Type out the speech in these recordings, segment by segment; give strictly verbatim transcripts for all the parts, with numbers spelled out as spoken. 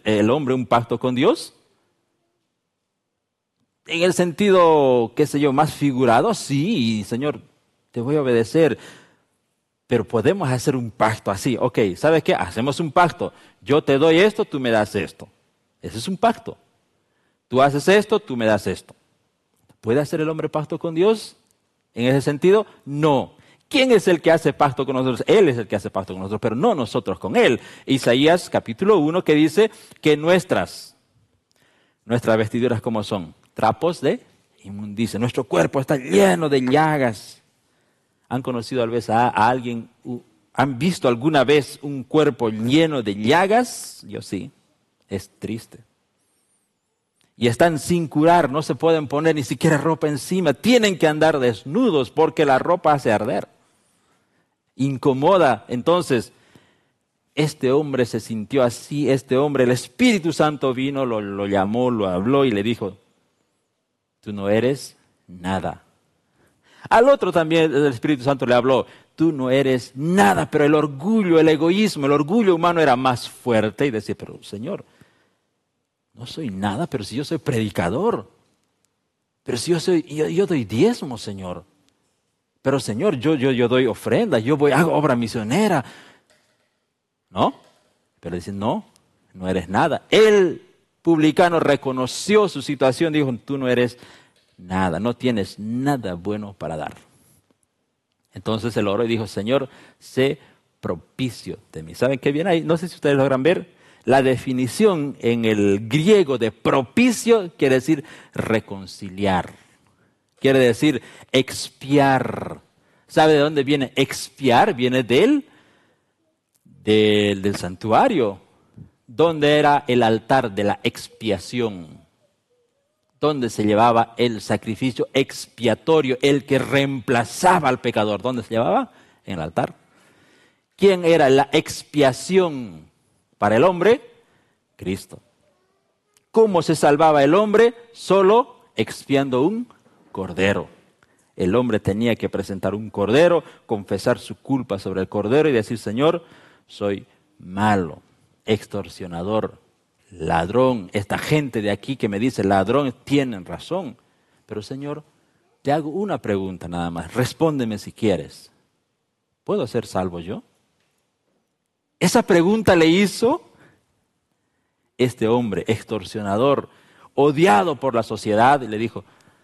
el hombre un pacto con Dios? En el sentido, qué sé yo, más figurado, sí, Señor, te voy a obedecer. Pero podemos hacer un pacto así. Ok, ¿sabes qué? Hacemos un pacto. Yo te doy esto, tú me das esto. Ese es un pacto. Tú haces esto, tú me das esto. ¿Puede hacer el hombre pacto con Dios en ese sentido? No. ¿Quién es el que hace pacto con nosotros? Él es el que hace pacto con nosotros, pero no nosotros con Él. Isaías capítulo uno que dice que nuestras, nuestras vestiduras ¿cómo son? Trapos de inmundicia. Nuestro cuerpo está lleno de llagas. ¿Han conocido a veces a, a alguien, uh, han visto alguna vez un cuerpo lleno de llagas? Yo sí, es triste. Y están sin curar, no se pueden poner ni siquiera ropa encima, tienen que andar desnudos porque la ropa hace arder. Incomoda. Entonces, este hombre se sintió así, este hombre, el Espíritu Santo vino, lo, lo llamó, lo habló y le dijo, tú no eres nada. Al otro también el Espíritu Santo le habló, tú no eres nada, pero el orgullo, el egoísmo, el orgullo humano era más fuerte y decía, pero Señor, no soy nada, pero si yo soy predicador, pero si yo soy, yo, yo doy diezmo, Señor, pero Señor, yo, yo, yo doy ofrenda, yo voy, hago obra misionera, ¿no? Pero dice, no, no eres nada. El publicano reconoció su situación, dijo, tú no eres nada, no tienes nada bueno para dar. Entonces él oró y dijo, Señor, sé propicio de mí. ¿Saben qué viene ahí? No sé si ustedes logran ver. La definición en el griego de propicio quiere decir reconciliar. Quiere decir expiar. ¿Sabe de dónde viene expiar? Viene del, del, del santuario, donde era el altar de la expiación, donde se llevaba el sacrificio expiatorio, el que reemplazaba al pecador. ¿Dónde se llevaba? En el altar. ¿Quién era la expiación para el hombre? Cristo. ¿Cómo se salvaba el hombre? Solo expiando un cordero. El hombre tenía que presentar un cordero, confesar su culpa sobre el cordero y decir, Señor, soy malo, extorsionador, ladrón. Esta gente de aquí que me dice ladrón tienen razón. Pero Señor, te hago una pregunta nada más. Respóndeme si quieres. ¿Puedo ser salvo yo? Esa pregunta le hizo este hombre extorsionador, odiado por la sociedad, y le dijo,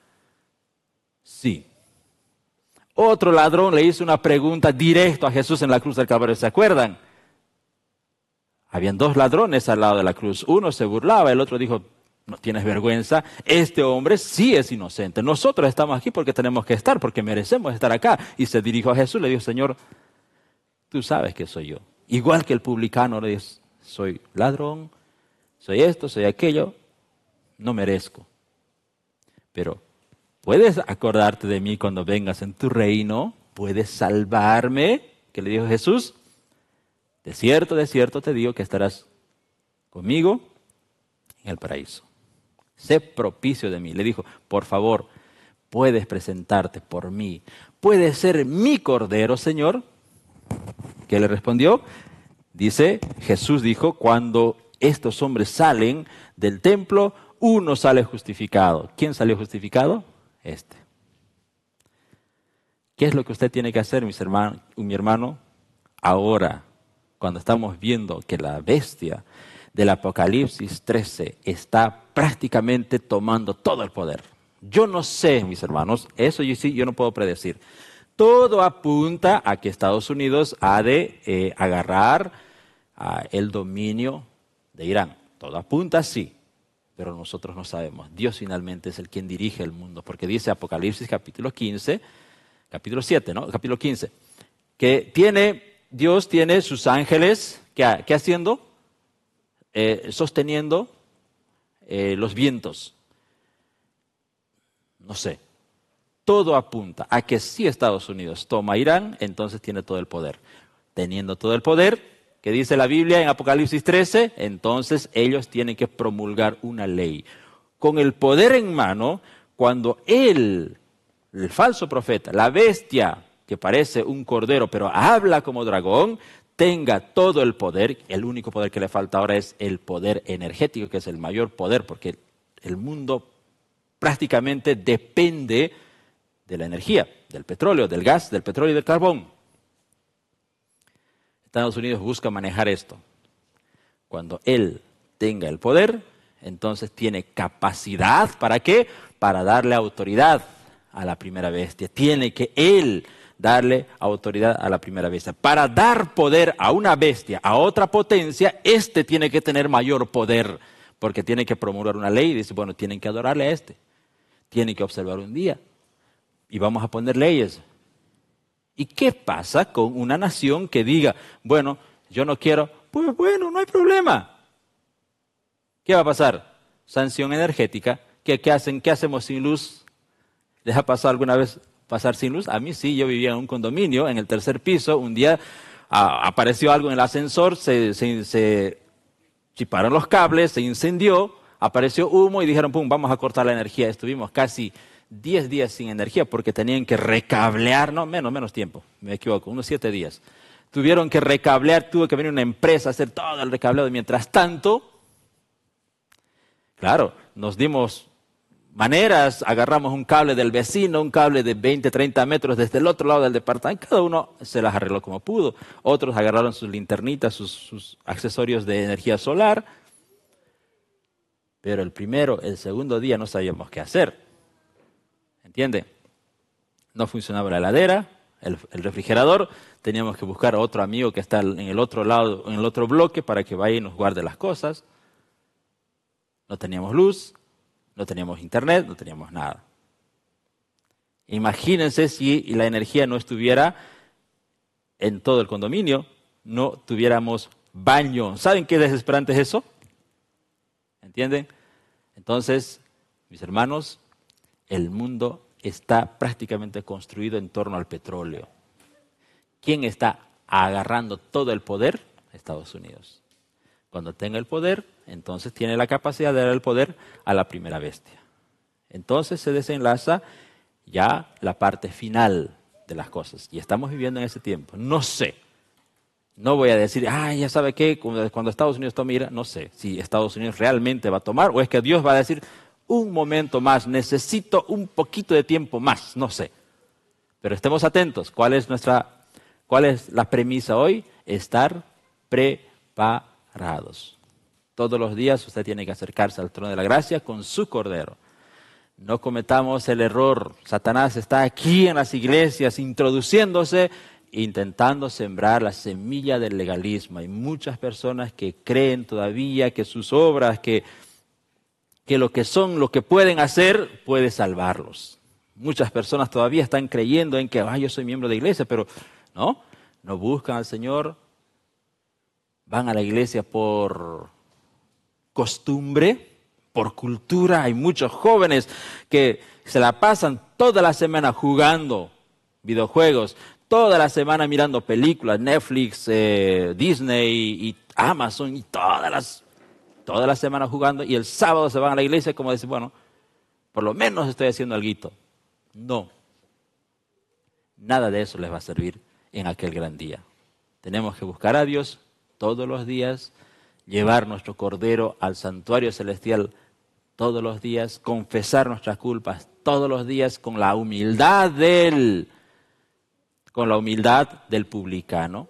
sí. Otro ladrón le hizo una pregunta directa a Jesús en la cruz del Calvario, ¿se acuerdan? Habían dos ladrones al lado de la cruz. Uno se burlaba, el otro dijo, ¿no tienes vergüenza? Este hombre sí es inocente. Nosotros estamos aquí porque tenemos que estar, porque merecemos estar acá. Y se dirigió a Jesús y le dijo, Señor, tú sabes que soy yo. Igual que el publicano le dice, soy ladrón, soy esto, soy aquello, no merezco. Pero ¿puedes acordarte de mí cuando vengas en tu reino? ¿Puedes salvarme? ¿Qué le dijo Jesús? De cierto, de cierto te digo que estarás conmigo en el paraíso. Sé propicio de mí. Le dijo, por favor, puedes presentarte por mí. ¿Puedes ser mi cordero, Señor? ¿Qué le respondió? Dice, Jesús dijo, cuando estos hombres salen del templo, uno sale justificado. ¿Quién salió justificado? Este. ¿Qué es lo que usted tiene que hacer, mis hermanos, mi hermano? Ahora, cuando estamos viendo que la bestia del Apocalipsis trece está prácticamente tomando todo el poder. Yo no sé, mis hermanos, eso yo sí, yo no puedo predecir. Todo apunta a que Estados Unidos ha de eh, agarrar uh, el dominio de Irán. Todo apunta sí, pero nosotros no sabemos. Dios finalmente es el quien dirige el mundo, porque dice Apocalipsis capítulo quince, capítulo siete, ¿no? Capítulo quince, que tiene, Dios tiene sus ángeles, ¿qué, qué haciendo? Eh, sosteniendo eh, los vientos. No sé. Todo apunta a que si Estados Unidos toma Irán, entonces tiene todo el poder. Teniendo todo el poder, que dice la Biblia en Apocalipsis trece, entonces ellos tienen que promulgar una ley. Con el poder en mano, cuando él, el falso profeta, la bestia, que parece un cordero, pero habla como dragón, tenga todo el poder, el único poder que le falta ahora es el poder energético, que es el mayor poder, porque el mundo prácticamente depende de la energía, del petróleo, del gas, del petróleo y del carbón. Estados Unidos busca manejar esto. Cuando él tenga el poder, entonces tiene capacidad, ¿para qué? Para darle autoridad a la primera bestia. Tiene que él darle autoridad a la primera bestia. Para dar poder a una bestia, a otra potencia, este tiene que tener mayor poder, porque tiene que promulgar una ley y dice, bueno, tienen que adorarle a este. Tienen que observar un día y vamos a poner leyes. ¿Y qué pasa con una nación que diga, bueno, yo no quiero? Pues bueno, no hay problema. ¿Qué va a pasar? Sanción energética. ¿Qué, qué hacen? ¿Qué hacemos sin luz? ¿Les ha pasado alguna vez pasar sin luz? A mí sí, yo vivía en un condominio, en el tercer piso, un día a, apareció algo en el ascensor, se, se, se chiparon los cables, se incendió, apareció humo y dijeron, pum, vamos a cortar la energía. Estuvimos casi diez días sin energía porque tenían que recablear, no, menos, menos tiempo, me equivoco, unos siete días. Tuvieron que recablear, tuvo que venir una empresa a hacer todo el recableado. Mientras tanto, claro, nos dimos maneras, agarramos un cable del vecino, un cable de veinte, treinta metros desde el otro lado del departamento, cada uno se las arregló como pudo. Otros agarraron sus linternitas, sus, sus accesorios de energía solar. Pero el primero, el segundo día no sabíamos qué hacer. ¿Entiende? No funcionaba la heladera, el, el refrigerador, teníamos que buscar a otro amigo que está en el otro lado, en el otro bloque para que vaya y nos guarde las cosas. No teníamos luz. No teníamos internet, no teníamos nada. Imagínense si la energía no estuviera en todo el condominio, no tuviéramos baño. ¿Saben qué desesperante es eso? ¿Entienden? Entonces, mis hermanos, el mundo está prácticamente construido en torno al petróleo. ¿Quién está agarrando todo el poder? Estados Unidos. Cuando tenga el poder, entonces tiene la capacidad de dar el poder a la primera bestia. Entonces se desenlaza ya la parte final de las cosas. Y estamos viviendo en ese tiempo. No sé. No voy a decir, ah, ya sabe qué, cuando Estados Unidos tome ira, no sé si Estados Unidos realmente va a tomar o es que Dios va a decir, un momento más, necesito un poquito de tiempo más, no sé. Pero estemos atentos. ¿Cuál es nuestra, cuál es la premisa hoy? Estar preparados. Todos los días usted tiene que acercarse al trono de la gracia con su cordero. No cometamos el error. Satanás está aquí en las iglesias introduciéndose, intentando sembrar la semilla del legalismo. Hay muchas personas que creen todavía que sus obras, que, que lo que son, lo que pueden hacer, puede salvarlos. Muchas personas todavía están creyendo en que ah, yo soy miembro de iglesia, pero no, no buscan al Señor. Van a la iglesia por costumbre, por cultura. Hay muchos jóvenes que se la pasan toda la semana jugando videojuegos, toda la semana mirando películas, Netflix, eh, Disney y Amazon, y todas las, toda la semana jugando, y el sábado se van a la iglesia como dicen, bueno, por lo menos estoy haciendo alguito. No, nada de eso les va a servir en aquel gran día. Tenemos que buscar a Dios todos los días, llevar nuestro cordero al santuario celestial todos los días, confesar nuestras culpas todos los días con la humildad del, con la humildad del publicano.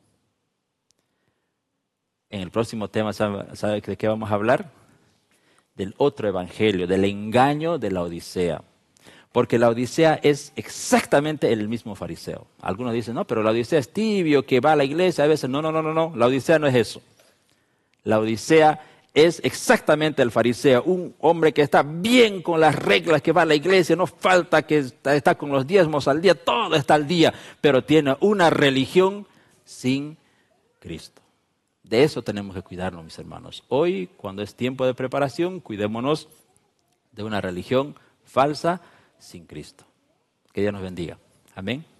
En el próximo tema, ¿sabe, sabe de qué vamos a hablar? Del otro evangelio, del engaño de la Odisea. Porque la Odisea es exactamente el mismo fariseo. Algunos dicen, no, pero la Odisea es tibio, que va a la iglesia a veces. No, no, no, no, no. La Odisea no es eso. La Odisea es exactamente el fariseo, un hombre que está bien con las reglas, que va a la iglesia, no falta, que está, está con los diezmos al día, todo está al día, pero tiene una religión sin Cristo. De eso tenemos que cuidarnos, mis hermanos. Hoy, cuando es tiempo de preparación, cuidémonos de una religión falsa sin Cristo. Que Dios nos bendiga. Amén.